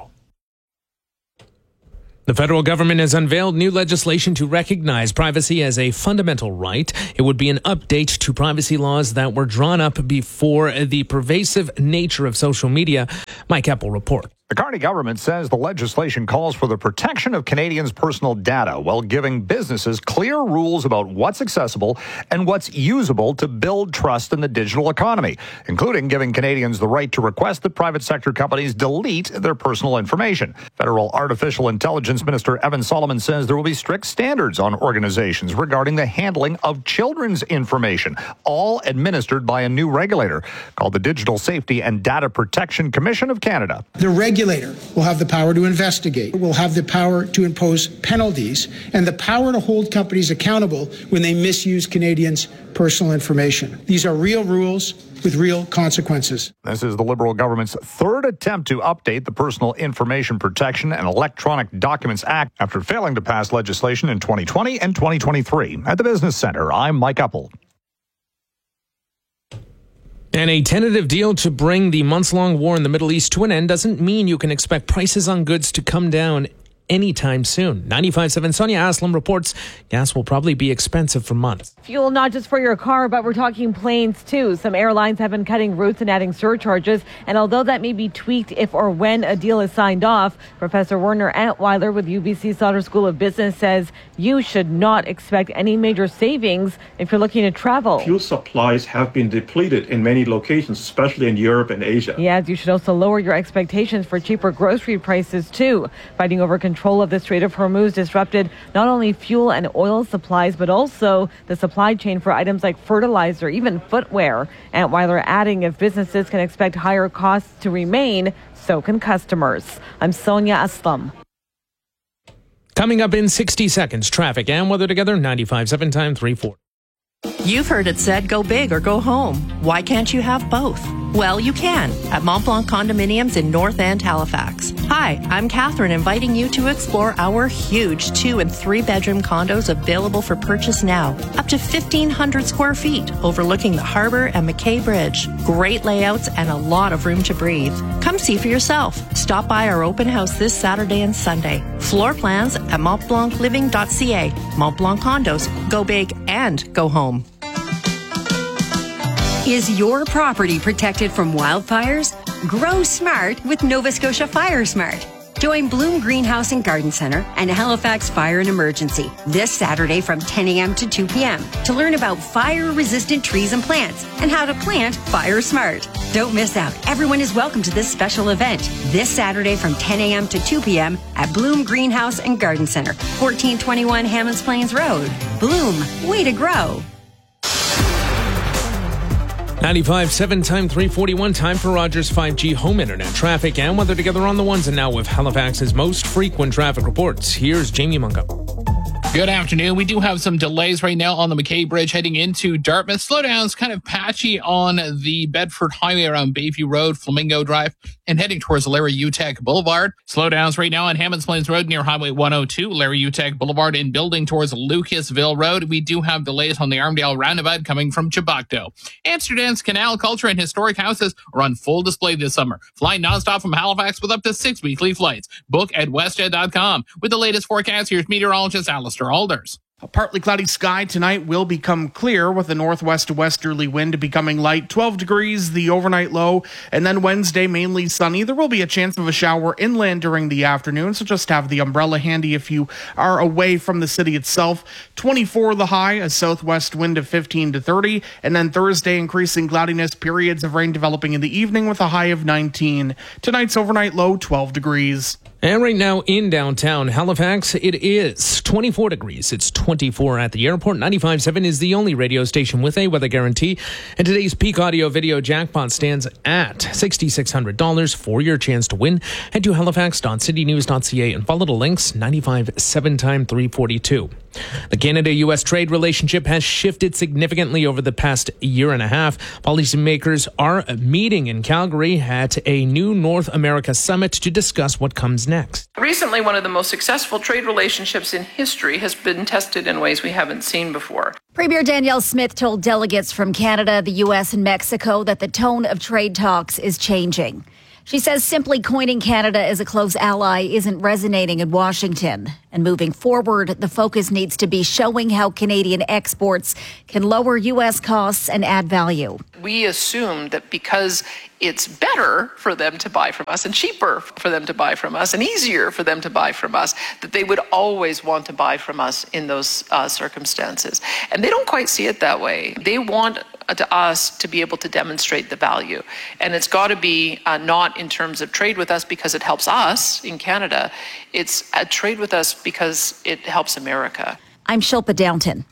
The federal government has unveiled new legislation to recognize privacy as a fundamental right. It would be an update to privacy laws that were drawn up before the pervasive nature of social media. Mike Eppel reports. The Carney government says the legislation calls for the protection of Canadians' personal data while giving businesses clear rules about what's accessible and what's usable to build trust in the digital economy, including giving Canadians the right to request that private sector companies delete their personal information. Federal Artificial Intelligence Minister Evan Solomon says there will be strict standards on organizations regarding the handling of children's information, all administered by a new regulator called the Digital Safety and Data Protection Commission of Canada. The regulator will have the power to investigate, will have the power to impose penalties, and the power to hold companies accountable when they misuse Canadians' personal information. These are real rules with real consequences. This is the Liberal government's third attempt to update the Personal Information Protection and Electronic Documents Act after failing to pass legislation in twenty twenty and twenty twenty-three. At the Business Center, I'm Mike Eppel. And a tentative deal to bring the months-long war in the Middle East to an end doesn't mean you can expect prices on goods to come down anytime soon. ninety-five point seven Sonia Aslam reports gas will probably be expensive for months. Fuel not just for your car, but we're talking planes too. Some airlines have been cutting routes and adding surcharges. And although that may be tweaked if or when a deal is signed off, Professor Werner Antweiler with U B C Sauder School of Business says you should not expect any major savings if you're looking to travel. Fuel supplies have been depleted in many locations, especially in Europe and Asia. Yes, you should also lower your expectations for cheaper grocery prices too. Fighting over control of the Strait of Hormuz disrupted not only fuel and oil supplies, but also the supply chain for items like fertilizer, even footwear. Antweiler adding if businesses can expect higher costs to remain, so can customers. I'm Sonia Aslam. Coming up in sixty seconds, traffic and weather together, ninety-five point seven time three forty. You've heard it said, go big or go home. Why can't you have both? Well, you can at Mont Blanc Condominiums in North and Halifax. Hi, I'm Catherine, inviting you to explore our huge two and three bedroom condos available for purchase now. Up to fifteen hundred square feet, overlooking the harbor and McKay Bridge. Great layouts and a lot of room to breathe. Come see for yourself. Stop by our open house this Saturday and Sunday. Floor plans at mont blanc living dot c a. Mont Blanc Condos. Go big and go home. Is your property protected from wildfires? Grow smart with Nova Scotia Fire Smart. Join Bloom Greenhouse and Garden Center and Halifax Fire and Emergency this Saturday from ten a.m. to two p.m. to learn about fire-resistant trees and plants and how to plant Fire Smart. Don't miss out. Everyone is welcome to this special event this Saturday from ten a.m. to two p.m. at Bloom Greenhouse and Garden Center, fourteen twenty-one Hammonds Plains Road. Bloom, way to grow. ninety-five point seven time three forty-one, time for Rogers five G home internet. Traffic and weather together on the ones, and now with Halifax's most frequent traffic reports. Here's Jamie Mungo. Good afternoon. We do have some delays right now on the McKay Bridge heading into Dartmouth. Slowdowns kind of patchy on the Bedford Highway around Bayview Road, Flamingo Drive, and heading towards Larry Utek Boulevard. Slowdowns right now on Hammonds Plains Road near Highway one oh two, Larry Utek Boulevard, and building towards Lucasville Road. We do have delays on the Armdale Roundabout coming from Chibocto. Amsterdam's canal culture and historic houses are on full display this summer. Fly nonstop from Halifax with up to six weekly flights. Book at westjet dot com. With the latest forecast, here's meteorologist Alistair Alders. A partly cloudy sky tonight will become clear with a northwest westerly wind becoming light, twelve degrees, the overnight low, and then Wednesday mainly sunny. There will be a chance of a shower inland during the afternoon, so just have the umbrella handy if you are away from the city itself. twenty-four the high, a southwest wind of fifteen to thirty, and then Thursday increasing cloudiness, periods of rain developing in the evening with a high of nineteen. Tonight's overnight low, twelve degrees. And right now in downtown Halifax, it is twenty-four degrees. It's twenty-four at the airport. ninety-five point seven is the only radio station with a weather guarantee. And today's peak audio video jackpot stands at six thousand six hundred dollars for your chance to win. Head to halifax dot city news dot c a and follow the links ninety-five point seven times three forty-two. The Canada-U S trade relationship has shifted significantly over the past year and a half. Policymakers are meeting in Calgary at a new North America summit to discuss what comes next. Recently, one of the most successful trade relationships in history has been tested in ways we haven't seen before. Premier Danielle Smith told delegates from Canada, the U S, and Mexico that the tone of trade talks is changing. She says simply coining Canada as a close ally isn't resonating in Washington. And moving forward, the focus needs to be showing how Canadian exports can lower U S costs and add value. We assume that because it's better for them to buy from us and cheaper for them to buy from us and easier for them to buy from us, that they would always want to buy from us in those uh, circumstances. And they don't quite see it that way. They want to us to be able to demonstrate the value. And it's got to be uh, not in terms of trade with us because it helps us in Canada. It's a trade with us because it helps America. I'm Shilpa Downton.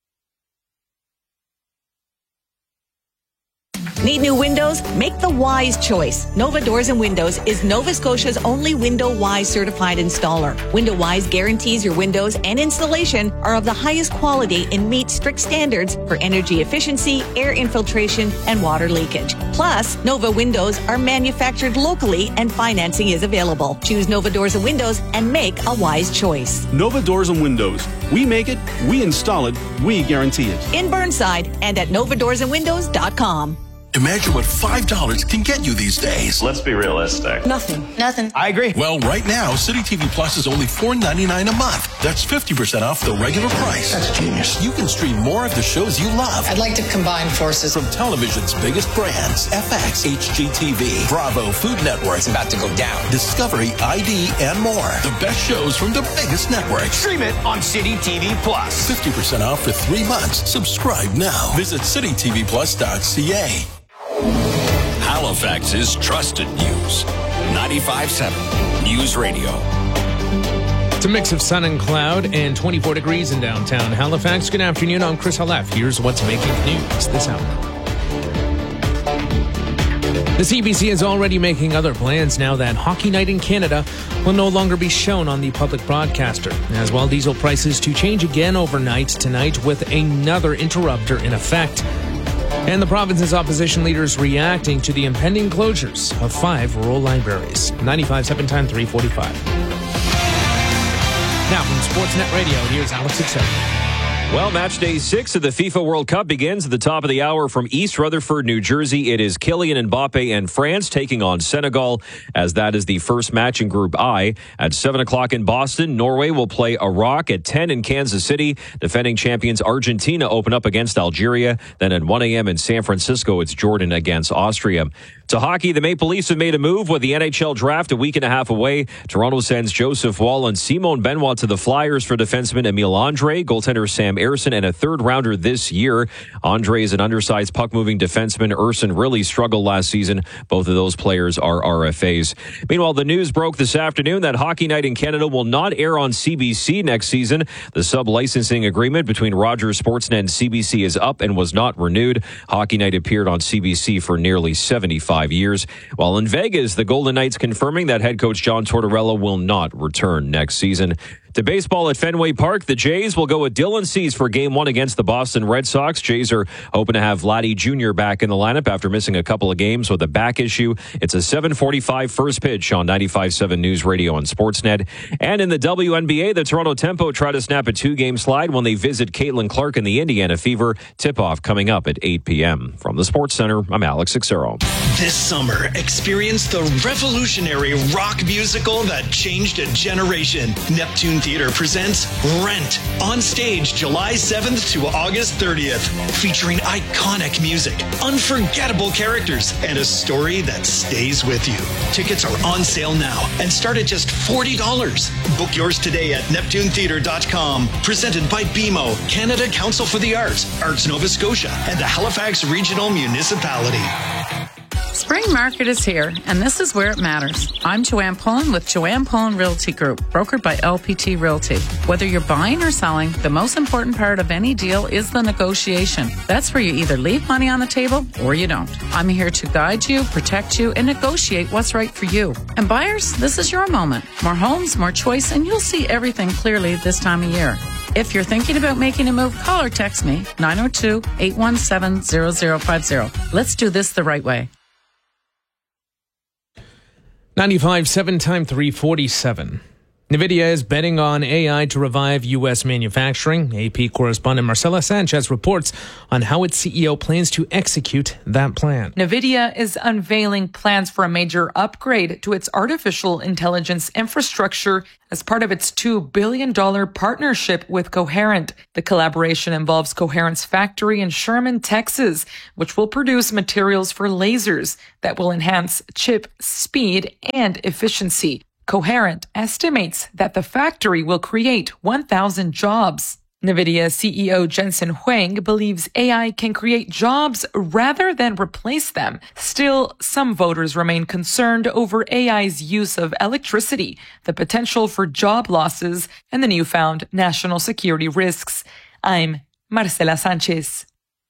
Need new windows? Make the wise choice. Nova Doors and Windows is Nova Scotia's only Window Wise certified installer. Window Wise guarantees your windows and installation are of the highest quality and meet strict standards for energy efficiency, air infiltration, and water leakage. Plus, Nova Windows are manufactured locally and financing is available. Choose Nova Doors and Windows and make a wise choice. Nova Doors and Windows. We make it, we install it, we guarantee it. In Burnside and at nova doors and windows dot com. Imagine what five dollars can get you these days. Let's be realistic. Nothing. Nothing. I agree. Well, right now, City T V Plus is only four ninety-nine a month. That's fifty percent off the regular price. That's genius. You can stream more of the shows you love. I'd like to combine forces. From television's biggest brands, F X, H G T V, Bravo, Food Network. It's about to go down. Discovery, I D, and more. The best shows from the biggest networks. Stream it on City T V Plus. fifty percent off for three months. Subscribe now. Visit city t v plus dot c a. Halifax's trusted news. ninety-five point seven News Radio. It's a mix of sun and cloud and twenty-four degrees in downtown Halifax. Good afternoon. I'm Chris Halef. Here's what's making news this hour. The C B C is already making other plans now that Hockey Night in Canada will no longer be shown on the public broadcaster, as well diesel prices to change again overnight tonight with another interrupter in effect. And the province's opposition leaders reacting to the impending closures of five rural libraries. ninety-five point seven times three forty-five. Now from Sportsnet Radio, here's Alex Exel. Well, match day six of the FIFA World Cup begins at the top of the hour from East Rutherford, New Jersey. It is Kylian Mbappe and France taking on Senegal, as that is the first match in Group I. At seven o'clock in Boston, Norway will play Iraq. At ten in Kansas City, defending champions Argentina open up against Algeria. Then at one a.m. in San Francisco, it's Jordan against Austria. To hockey, the Maple Leafs have made a move with the N H L draft a week and a half away. Toronto sends Joseph Wall and Simone Benoit to the Flyers for defenseman Emile Andre, goaltender Sam Ersson, and a third rounder this year. Andre is an undersized puck-moving defenseman. Ersson really struggled last season. Both of those players are R F As. Meanwhile, the news broke this afternoon that Hockey Night in Canada will not air on C B C next season. The sub-licensing agreement between Rogers Sportsnet and C B C is up and was not renewed. Hockey Night appeared on C B C for nearly seventy-five years. While in Vegas, the Golden Knights confirming that head coach John Tortorella will not return next season. To baseball at Fenway Park, the Jays will go with Dylan Cease for Game one against the Boston Red Sox. Jays are hoping to have Vladdy Junior back in the lineup after missing a couple of games with a back issue. It's a seven forty-five first pitch on ninety-five point seven News Radio and Sportsnet. And in the W N B A, the Toronto Tempo try to snap a two-game slide when they visit Caitlin Clark and the Indiana Fever. Tip-off coming up at eight p.m. From the Sports Center, I'm Alex Xero. This summer, experience the revolutionary rock musical that changed a generation. Neptune Theater presents Rent on stage July seventh to August thirtieth, featuring iconic music, unforgettable characters, and a story that stays with you. Tickets are on sale now and start at just forty dollars. Book yours today at neptune theater dot com. Presented by B M O, Canada Council for the Arts, Arts Nova Scotia, and the Halifax Regional Municipality. Spring market is here, and this is where it matters. I'm Joanne Pullen with Joanne Pullen Realty Group, brokered by L P T Realty. Whether you're buying or selling, the most important part of any deal is the negotiation. That's where you either leave money on the table or you don't. I'm here to guide you, protect you, and negotiate what's right for you. And buyers, this is your moment. More homes, more choice, and you'll see everything clearly this time of year. If you're thinking about making a move, call or text me, nine oh two, eight one seven, zero zero five zero. Let's do this the right way. ninety-five point seven, time three forty-seven. NVIDIA is betting on A I to revive U S manufacturing. A P correspondent Marcela Sanchez reports on how its C E O plans to execute that plan. NVIDIA is unveiling plans for a major upgrade to its artificial intelligence infrastructure as part of its two billion dollars partnership with Coherent. The collaboration involves Coherent's factory in Sherman, Texas, which will produce materials for lasers that will enhance chip speed and efficiency. Coherent estimates that the factory will create one thousand jobs. NVIDIA C E O Jensen Huang believes A I can create jobs rather than replace them. Still, some voters remain concerned over A I's use of electricity, the potential for job losses, and the newfound national security risks. I'm Marcela Sanchez.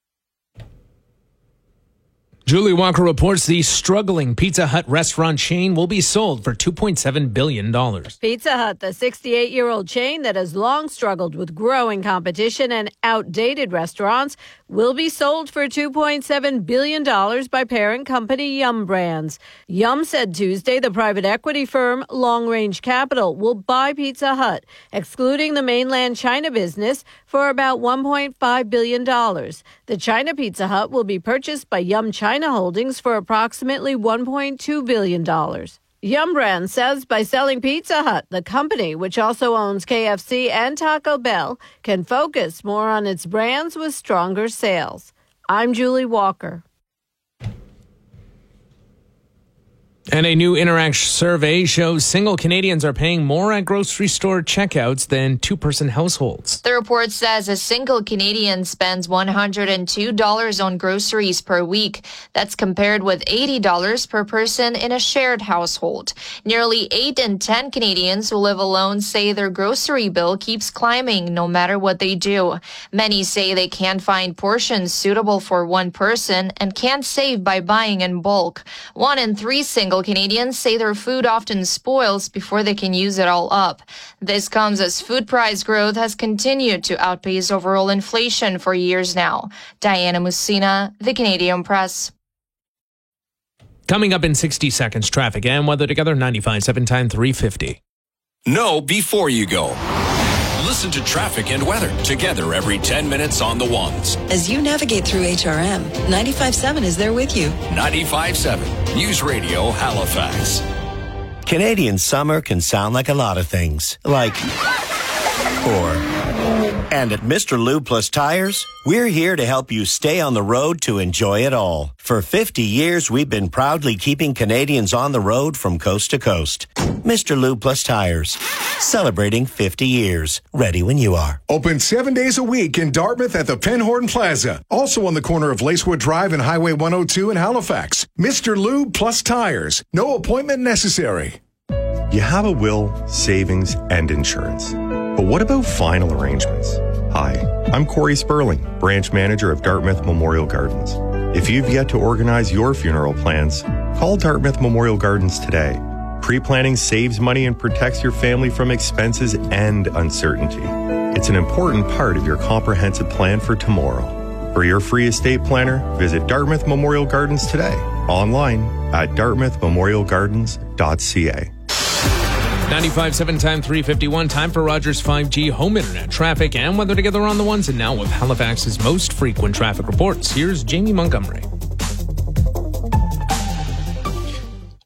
Julie Walker reports the struggling Pizza Hut restaurant chain will be sold for two point seven billion dollars. Pizza Hut, the sixty-eight-year-old chain that has long struggled with growing competition and outdated restaurants, will be sold for two point seven billion dollars by parent company Yum Brands. Yum said Tuesday the private equity firm Long Range Capital will buy Pizza Hut, excluding the mainland China business, for about one point five billion dollars. The China Pizza Hut will be purchased by Yum China Holdings for approximately one point two billion dollars. Yum Brands says by selling Pizza Hut, the company, which also owns K F C and Taco Bell, can focus more on its brands with stronger sales. I'm Julie Walker. And a new Interact survey shows single Canadians are paying more at grocery store checkouts than two-person households. The report says a single Canadian spends one hundred two dollars on groceries per week. That's compared with eighty dollars per person in a shared household. Nearly eight in ten Canadians who live alone say their grocery bill keeps climbing no matter what they do. Many say they can't find portions suitable for one person and can't save by buying in bulk. One in three single Canadians say their food often spoils before they can use it all up. This comes as food price growth has continued to outpace overall inflation for years now. Diana Musina, The Canadian Press. Coming up in sixty seconds, traffic and weather together, ninety-five point seven, time three fifty. Know before you go. Listen to traffic and weather together every ten minutes on the ones. As you navigate through H R M, ninety-five point seven is there with you. ninety-five point seven News Radio Halifax. Canadian summer can sound like a lot of things. Like, or. And at Mister Lube Plus Tires, we're here to help you stay on the road to enjoy it all. For fifty years, we've been proudly keeping Canadians on the road from coast to coast. Mister Lube Plus Tires, celebrating fifty years. Ready when you are. Open seven days a week in Dartmouth at the Penhorn Plaza. Also on the corner of Lacewood Drive and Highway one oh two in Halifax. Mister Lube Plus Tires. No appointment necessary. You have a will, savings, and insurance. But what about final arrangements? Hi, I'm Corey Sperling, branch manager of Dartmouth Memorial Gardens. If you've yet to organize your funeral plans, call Dartmouth Memorial Gardens today. Pre-planning saves money and protects your family from expenses and uncertainty. It's an important part of your comprehensive plan for tomorrow. For your free estate planner, visit Dartmouth Memorial Gardens today. Online at dartmouth memorial gardens dot c a. ninety-five point seven, time three fifty-one. Time for Rogers five G home internet traffic and weather together on the ones. And now with Halifax's most frequent traffic reports, here's Jamie Montgomery.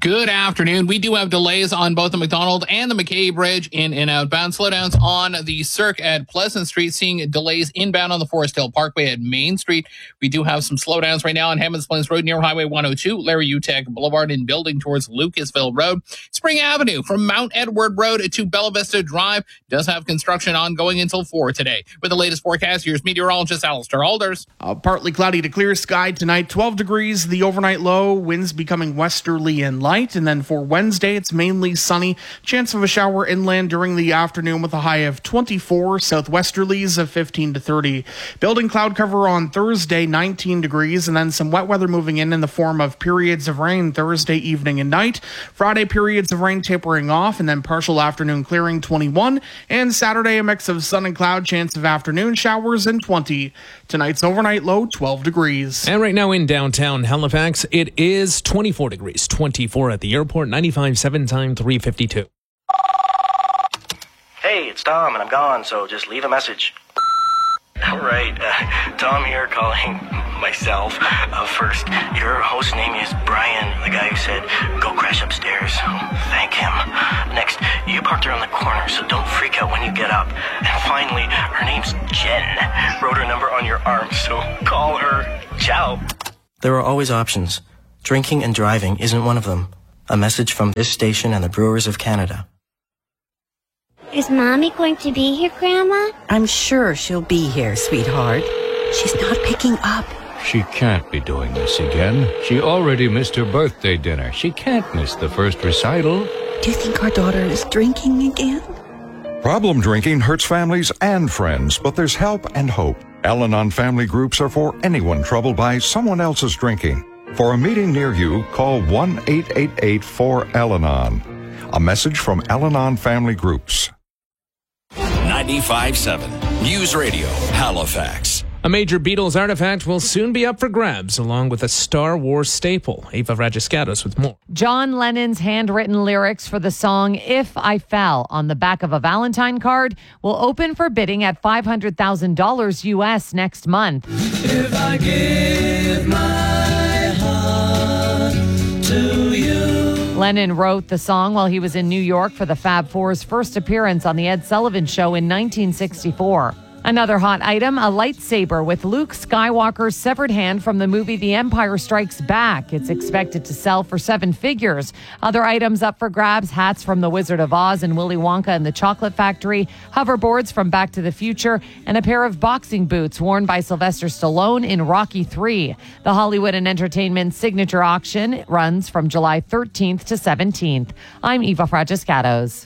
Good afternoon. We do have delays on both the McDonald and the McKay Bridge in and outbound. Slowdowns on the Cirque at Pleasant Street, seeing delays inbound on the Forest Hill Parkway at Main Street. We do have some slowdowns right now on Hammonds Plains Road near Highway one oh two, Larry Utech Boulevard and building towards Lucasville Road. Spring Avenue from Mount Edward Road to Bella Vista Drive does have construction ongoing until four today. With the latest forecast, here's meteorologist Alistair Alders. Uh, partly cloudy to clear sky tonight, twelve degrees, the overnight low, winds becoming westerly and light. And then for Wednesday, it's mainly sunny. Chance of a shower inland during the afternoon with a high of twenty-four, southwesterlies of fifteen to thirty. Building cloud cover on Thursday, nineteen degrees, and then some wet weather moving in in the form of periods of rain Thursday evening and night. Friday, periods of rain tapering off, and then partial afternoon clearing, twenty-one. And Saturday, a mix of sun and cloud, chance of afternoon showers, and twenty. Tonight's overnight low, twelve degrees. And right now in downtown Halifax, it is twenty-four degrees, twenty-four at the airport, ninety-five point seven, time three fifty-two. Hey, it's Tom, and I'm gone, so just leave a message. All right, uh, Tom here calling myself. Uh, first, your host name is Brian, the guy who said, go crash upstairs. Thank him. Next, you parked around the corner, so don't freak out when you get up. And finally, her name's Jen. Wrote her number on your arm, so call her. Ciao. There are always options. Drinking and driving isn't one of them. A message from this station and the Brewers of Canada. Is Mommy going to be here, Grandma? I'm sure she'll be here, sweetheart. She's not picking up. She can't be doing this again. She already missed her birthday dinner. She can't miss the first recital. Do you think our daughter is drinking again? Problem drinking hurts families and friends, but there's help and hope. Al-Anon family groups are for anyone troubled by someone else's drinking. For a meeting near you, call one eight eight eight four Al-Anon. A message from Al-Anon family groups. ninety-five point seven News Radio, Halifax. A major Beatles artifact will soon be up for grabs, along with a Star Wars staple. Eva Rajiskatos with more. John Lennon's handwritten lyrics for the song If I Fell on the back of a Valentine card will open for bidding at five hundred thousand dollars U S next month. If I give my heart to you. Lennon wrote the song while he was in New York for the Fab Four's first appearance on The Ed Sullivan Show in nineteen sixty-four. Another hot item, a lightsaber with Luke Skywalker's severed hand from the movie The Empire Strikes Back. It's expected to sell for seven figures. Other items up for grabs, hats from The Wizard of Oz and Willy Wonka and the Chocolate Factory, hoverboards from Back to the Future, and a pair of boxing boots worn by Sylvester Stallone in Rocky three. The Hollywood and Entertainment signature auction runs from July thirteenth to seventeenth. I'm Eva Fragiskatos.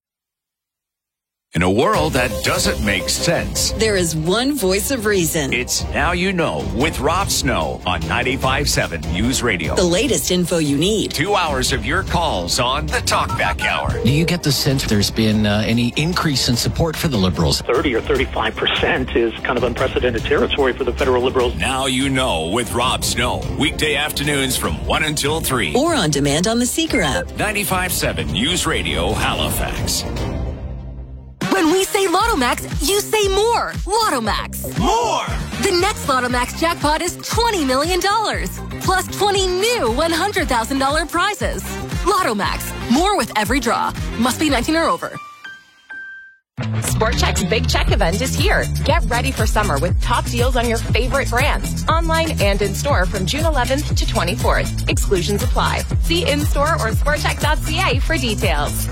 In a world that doesn't make sense, there is one voice of reason. It's Now You Know with Rob Snow on ninety-five point seven News Radio. The latest info you need. Two hours of your calls on the Talkback Hour. Do you get the sense there's been uh, any increase in support for the Liberals? thirty or thirty-five percent is kind of unprecedented territory for the federal Liberals. Now You Know with Rob Snow. Weekday afternoons from one until three. Or on demand on the Seeker app. ninety-five point seven News Radio, Halifax. When we say Lotto Max, you say more. Lotto Max. More! The next Lotto Max jackpot is twenty million dollars. Plus twenty new one hundred thousand dollars prizes. Lotto Max. More with every draw. Must be nineteen or over. Sport Chek's Big Check event is here. Get ready for summer with top deals on your favorite brands. Online and in-store from June eleventh to twenty-fourth. Exclusions apply. See in-store or sport chek dot c a for details.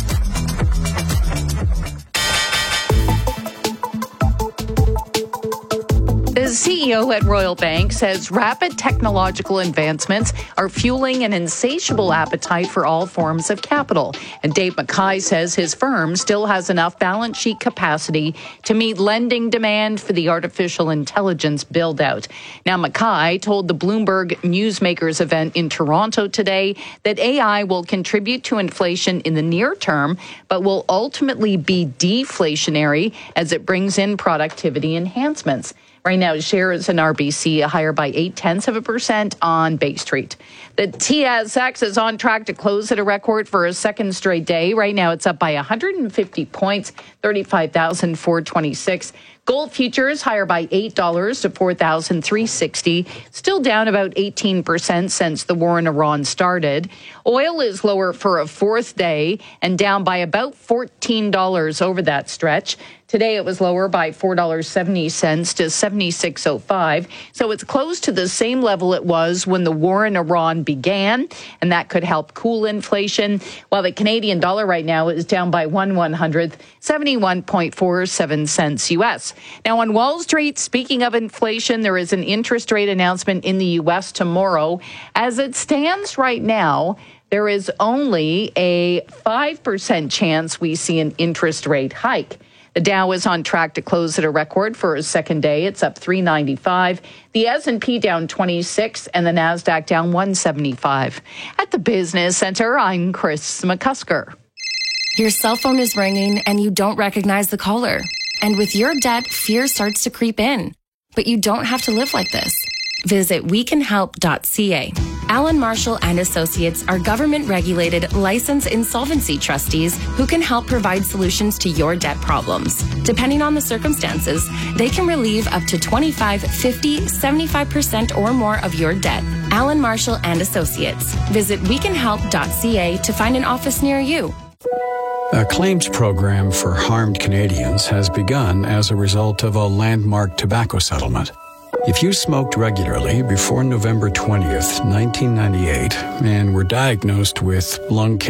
The C E O at Royal Bank says rapid technological advancements are fueling an insatiable appetite for all forms of capital. And Dave McKay says his firm still has enough balance sheet capacity to meet lending demand for the artificial intelligence build-out. Now, McKay told the Bloomberg Newsmakers event in Toronto today that A I will contribute to inflation in the near term, but will ultimately be deflationary as it brings in productivity enhancements. Right now, shares in R B C higher by eight tenths of a percent on Bay Street. The T S X is on track to close at a record for a second straight day. Right now, it's up by one hundred fifty points, thirty-five thousand four hundred twenty-six. Gold futures higher by eight dollars to four thousand three hundred sixty dollars, still down about eighteen percent since the war in Iran started. Oil is lower for a fourth day and down by about fourteen dollars over that stretch. Today it was lower by four dollars and seventy cents to seventy-six oh five. So it's close to the same level it was when the war in Iran began, and that could help cool inflation. While the Canadian dollar right now is down by one one hundredth, seventy-one point four seven cents U S. Now on Wall Street, speaking of inflation, there is an interest rate announcement in the U S tomorrow. As it stands right now, there is only a five percent chance we see an interest rate hike. The Dow is on track to close at a record for a second day. It's up three ninety-five. The S and P down twenty-six and the NASDAQ down one seventy-five. At the Business Center, I'm Chris McCusker. Your cell phone is ringing and you don't recognize the caller. And with your debt, fear starts to creep in. But you don't have to live like this. Visit we can help dot c a. Allen Marshall and Associates are government-regulated, licensed insolvency trustees who can help provide solutions to your debt problems. Depending on the circumstances, they can relieve up to twenty-five, fifty, seventy-five percent or more of your debt. Allen Marshall and Associates. Visit we can help dot c a to find an office near you. A claims program for harmed Canadians has begun as a result of a landmark tobacco settlement. If you smoked regularly before November twentieth, nineteen ninety-eight, and were diagnosed with lung cancer,